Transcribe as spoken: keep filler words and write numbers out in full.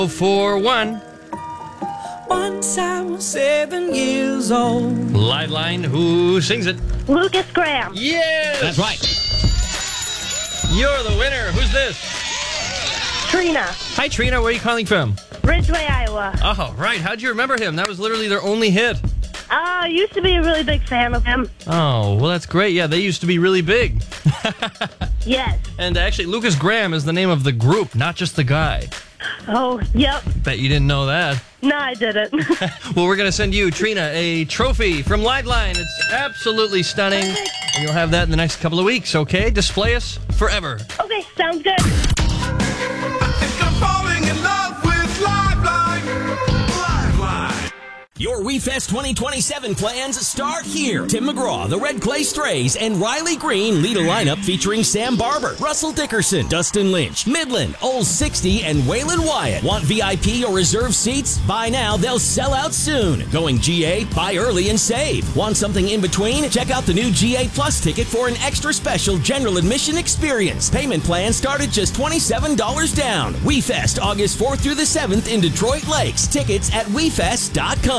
four one. Once I was seven years old. Live line, who sings it? Lucas Graham. Yes! That's right. You're the winner. Who's this? Trina. Hi, Trina. Where are you calling from? Ridgeway, Iowa. Oh, right. How'd you remember him? That was literally their only hit. I uh, used to be a really big fan of him. Oh, well, that's great. Yeah, they used to be really big. Yes. And actually, Lucas Graham is the name of the group, not just the guy. Oh, yep. Bet you didn't know that. No, I didn't. Well, we're going to send you, Trina, a trophy from Liveline. It's absolutely stunning. And you'll have that in the next couple of weeks, okay? Display us forever. Okay, sounds good. I think I'm falling in love with Liveline. Liveline. Your WeFest twenty twenty-seven plans start here. Tim McGraw, the Red Clay Strays, and Riley Green lead a lineup featuring Sam Barber, Russell Dickerson, Dustin Lynch, Midland, Old sixty, and Waylon Wyatt. Want V I P or reserve seats? Buy now, they'll sell out soon. Going G A? Buy early and save. Want something in between? Check out the new G A Plus ticket for an extra special general admission experience. Payment plans start at just twenty-seven dollars down. WeFest, August fourth through the seventh in Detroit Lakes. Tickets at we fest dot com.